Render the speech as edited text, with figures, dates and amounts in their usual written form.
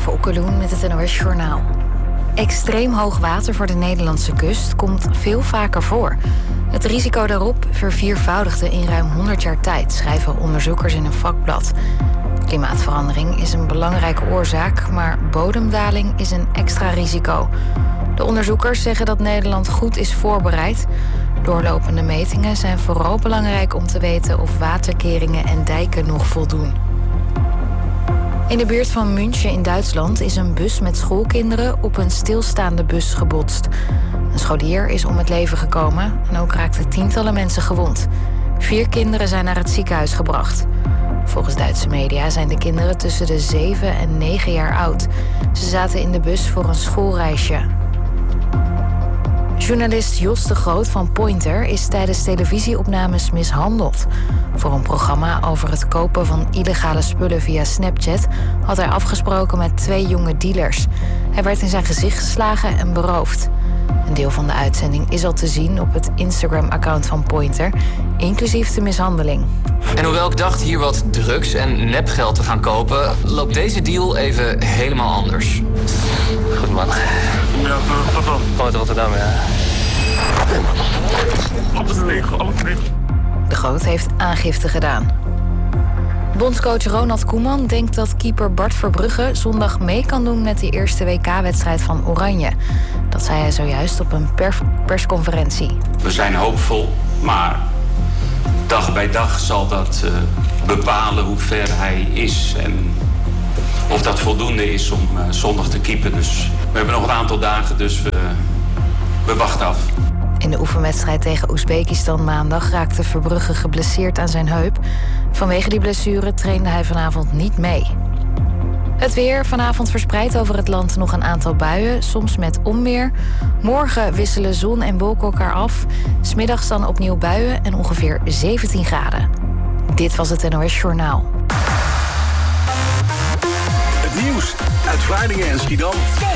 Renate Okkeloen met het NOS Journaal. Extreem hoog water voor de Nederlandse kust komt veel vaker voor. Het risico daarop verviervoudigde in ruim 100 jaar tijd, schrijven onderzoekers in een vakblad. Klimaatverandering is een belangrijke oorzaak, maar bodemdaling is een extra risico. De onderzoekers zeggen dat Nederland goed is voorbereid. Doorlopende metingen zijn vooral belangrijk om te weten of waterkeringen en dijken nog voldoen. In de buurt van München in Duitsland is een bus met schoolkinderen op een stilstaande bus gebotst. Een scholier is om het leven gekomen en ook raakten tientallen mensen gewond. 4 kinderen zijn naar het ziekenhuis gebracht. Volgens Duitse media zijn de kinderen tussen de 7 en 9 jaar oud. Ze zaten in de bus voor een schoolreisje. Journalist Jos de Groot van Pointer is tijdens televisieopnames mishandeld. Voor een programma over het kopen van illegale spullen via Snapchat had hij afgesproken met 2 jonge dealers. Hij werd in zijn gezicht geslagen en beroofd. Een deel van de uitzending is al te zien op het Instagram-account van Pointer, inclusief de mishandeling. En hoewel ik dacht hier wat drugs en nepgeld te gaan kopen, loopt deze deal even helemaal anders. Goed man. Ja, wat dan? Gewoon uit Rotterdam, ja. Alles leeg, alles leeg. De Groot heeft aangifte gedaan. Bondscoach Ronald Koeman denkt dat keeper Bart Verbrugge zondag mee kan doen met de eerste WK-wedstrijd van Oranje. Dat zei hij zojuist op een persconferentie. We zijn hoopvol, maar dag bij dag zal dat bepalen hoe ver hij is en of dat voldoende is om zondag te keepen. Dus we hebben nog een aantal dagen, dus we wachten af. In de oefenwedstrijd tegen Oezbekistan maandag raakte Verbrugge geblesseerd aan zijn heup. Vanwege die blessure trainde hij vanavond niet mee. Het weer, vanavond verspreidt over het land nog een aantal buien, soms met onweer. Morgen wisselen zon en wolken elkaar af. 's Middags dan opnieuw buien en ongeveer 17 graden. Dit was het NOS Journaal. Het nieuws uit Vlaardingen en Schiedam.